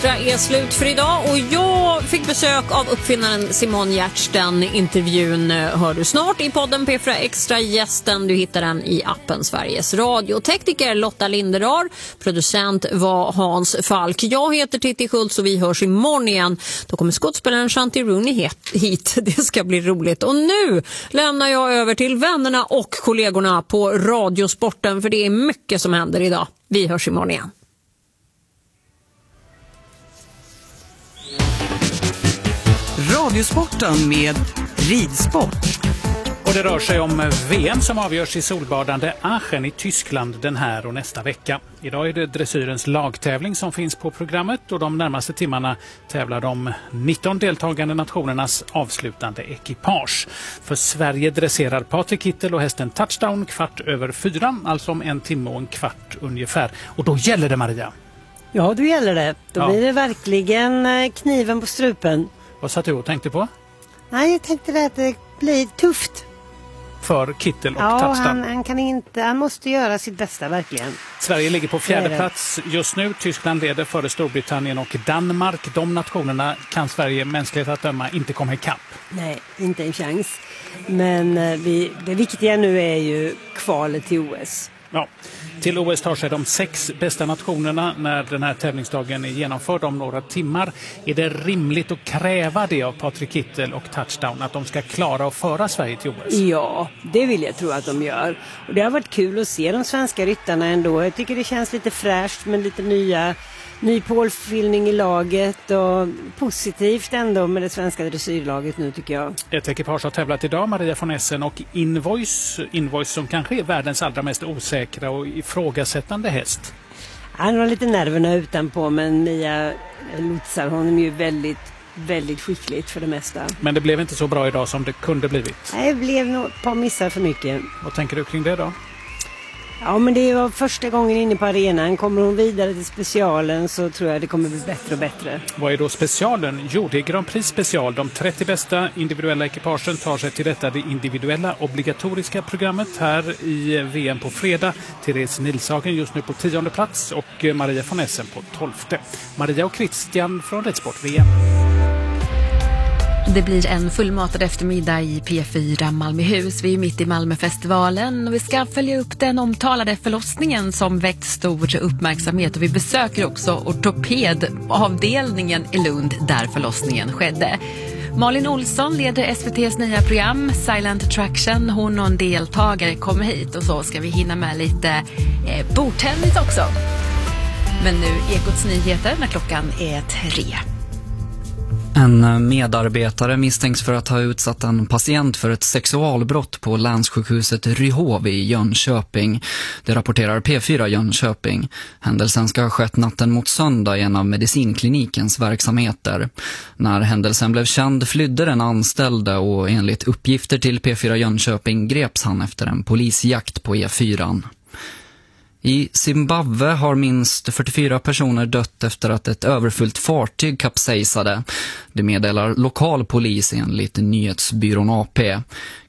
Det är slut för idag och jag fick besök av uppfinnaren Simon Giertz. Den intervjun hör du snart i podden P4 Extra. Gästen, du hittar den i appen Sveriges Radio. Tekniker Lotta Linderar, producent var Hans Falk. Jag heter Titti Schultz och vi hörs imorgon igen. Då kommer skådespelaren Shanti Rooney hit. Det ska bli roligt. Och nu lämnar jag över till vännerna och kollegorna på Radiosporten, för det är mycket som händer idag. Vi hörs imorgon igen. Radiosporten med ridsport. Och det rör sig om VM som avgörs i solbadande Aachen i Tyskland den här och nästa vecka. Idag är det dressyrens lagtävling som finns på programmet och de närmaste timmarna tävlar de 19 deltagande nationernas avslutande ekipage. För Sverige dresserar Patrik Kittel och hästen Touchdown 4:15, alltså om 1 timme och en kvart ungefär. Och då gäller det, Maria. Ja, då gäller det. Då blir det verkligen kniven på strupen. Vad satt du och tänkte på? Nej, jag tänkte att det blir tufft. För Kittel och Touchdown. Han måste göra sitt bästa verkligen. Sverige ligger på 4:e plats just nu. Tyskland leder före Storbritannien och Danmark. De nationerna kan Sverige mänskligt att döma inte komma ikapp. Nej, inte en chans. Men det viktiga nu är ju kvalet till OS. Ja, till OS tar sig de 6 bästa nationerna när den här tävlingsdagen är genomförd om några timmar. Är det rimligt att kräva det av Patrik Kittel och Touchdown, att de ska klara att föra Sverige till OS? Ja, det vill jag tro att de gör. Och det har varit kul att se de svenska ryttarna ändå. Jag tycker det känns lite fräscht med lite ny pålfyllning i laget och positivt ändå med det svenska dressyrlaget nu, tycker jag. Ett ekipage har tävlat idag, Maria von Essen och Invoice som kanske är världens allra mest osäkra och ifrågasättande häst. Han har lite nerverna utanpå, men Mia lotsar honom ju väldigt, väldigt skickligt för det mesta. Men det blev inte så bra idag som det kunde blivit. Nej, det blev nog ett par missar för mycket. Vad tänker du kring det då? Ja, men det var första gången inne på arenan. Kommer hon vidare till specialen så tror jag det kommer bli bättre och bättre. Vad är då specialen? Jo, det är Grand Prix special. De 30 bästa individuella ekipagen tar sig till detta det individuella obligatoriska programmet här i VM på fredag. Therese Nilshagen just nu på 10:e plats och Maria von Essen på 12:e. Maria och Christian från Ridsport VM. Det blir en fullmatad eftermiddag i P4 Malmöhus. Vi är mitt i Malmöfestivalen och vi ska följa upp den omtalade förlossningen som väckt stor uppmärksamhet. Och vi besöker också ortopedavdelningen i Lund där förlossningen skedde. Malin Olsson leder SVT:s nya program Silent Attraction. Hon och en deltagare kommer hit och så ska vi hinna med lite bordtennis också. Men nu Ekots nyheter när klockan är 3. En medarbetare misstänks för att ha utsatt en patient för ett sexualbrott på länssjukhuset Ryhov i Jönköping. Det rapporterar P4 Jönköping. Händelsen ska ha skett natten mot söndag i en av medicinklinikens verksamheter. När händelsen blev känd flydde den anställde och enligt uppgifter till P4 Jönköping greps han efter en polisjakt på E4. I Zimbabwe har minst 44 personer dött efter att ett överfullt fartyg kapsejsade. Det meddelar lokal polis enligt nyhetsbyrån AP.